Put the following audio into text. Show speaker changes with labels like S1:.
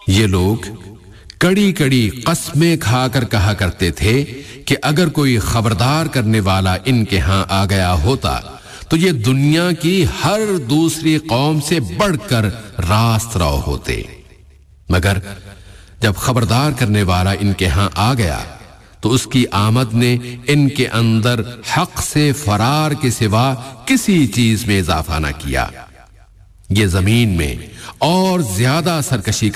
S1: ये लोग कड़ी कड़ी कस्में खाकर कहा करते थे कि अगर कोई खबरदार करने वाला इनके यहां आ गया होता तो ये दुनिया की हर दूसरी कौम से बढ़कर रास्त रौ होते। मगर जब खबरदार करने वाला इनके यहां आ गया तो उसकी आमद ने इनके अंदर हक से फरार के सिवा किसी चीज में इजाफा न किया। ये जमीन में और ज्यादा सरकशी